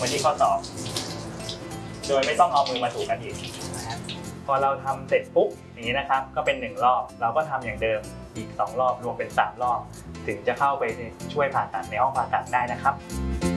ไปที่ข้อศอกโดยไม่ต้องเอามือมาถูกันอีกพอเราทำเสร็จปุ๊บอย่างนี้นะครับก็เป็น1รอบเราก็ทำอย่างเดิมอีก2รอบรวมเป็น3รอบถึงจะเข้าไปช่วยผ่าตัดในห้องผ่าตัดได้นะครับ